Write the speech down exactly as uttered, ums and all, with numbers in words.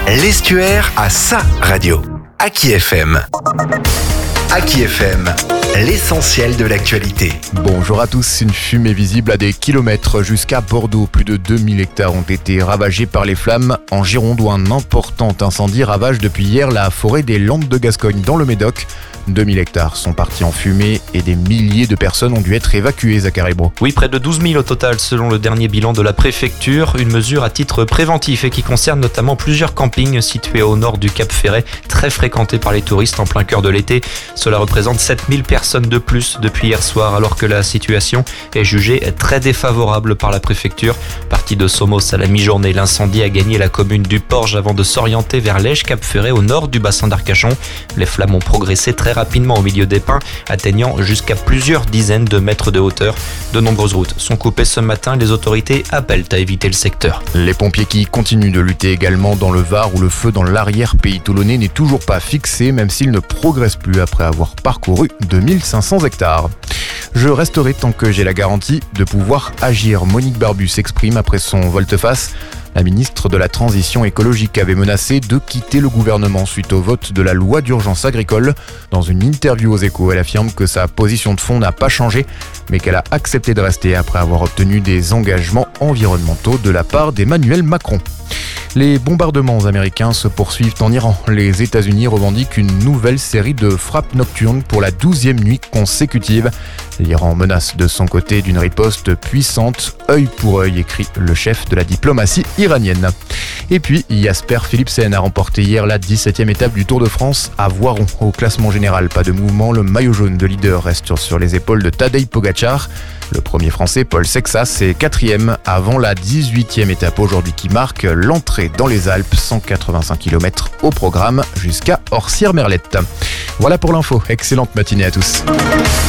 L'Estuaire a sa radio. Aki F M. Aki F M, l'essentiel de l'actualité. Bonjour à tous, une fumée visible à des kilomètres jusqu'à Bordeaux. Plus de deux mille hectares ont été ravagés par les flammes. En Gironde, où un important incendie ravage depuis hier la forêt des Landes de Gascogne dans le Médoc. deux mille hectares sont partis en fumée et des milliers de personnes ont dû être évacuées, Zachary Bro. Oui, près de douze mille au total selon le dernier bilan de la préfecture. Une mesure à titre préventif et qui concerne notamment plusieurs campings situés au nord du Cap Ferret, très fréquentés par les touristes en plein cœur de l'été. Cela représente sept mille personnes de plus depuis hier soir, alors que la situation est jugée très défavorable par la préfecture. Parti de Somos à la mi-journée, l'incendie a gagné la commune du Porge avant de s'orienter vers l'Èche-Cap Ferret au nord du bassin d'Arcachon. Les flammes ont progressé très rapidement au milieu des pins, atteignant jusqu'à plusieurs dizaines de mètres de hauteur. De nombreuses routes sont coupées ce matin. Les autorités appellent à éviter le secteur. Les pompiers qui continuent de lutter également dans le Var, où le feu dans l'arrière-pays toulonnais n'est toujours pas fixé, même s'il ne progresse plus après avoir parcouru deux mille cinq cents hectares. Je resterai tant que j'ai la garantie de pouvoir agir. Monique Barbu s'exprime après son volte-face. La ministre de la Transition écologique avait menacé de quitter le gouvernement suite au vote de la loi d'urgence agricole. Dans une interview aux Échos, elle affirme que sa position de fond n'a pas changé, mais qu'elle a accepté de rester après avoir obtenu des engagements environnementaux de la part d'Emmanuel Macron. Les bombardements américains se poursuivent en Iran. Les États-Unis revendiquent une nouvelle série de frappes nocturnes pour la douzième nuit consécutive. L'Iran menace de son côté d'une riposte puissante, œil pour œil, écrit le chef de la diplomatie iranienne. Et puis, Jasper Philipsen a remporté hier la dix-septième étape du Tour de France à Voiron. Au classement général, pas de mouvement, le maillot jaune de leader reste sur les épaules de Tadej Pogacar. Le premier français, Paul Sexas, est quatrième avant la dix-huitième étape aujourd'hui qui marque l'entrée dans les Alpes, cent quatre-vingt-cinq kilomètres au programme jusqu'à Orsières-Merlette. Voilà pour l'info, excellente matinée à tous.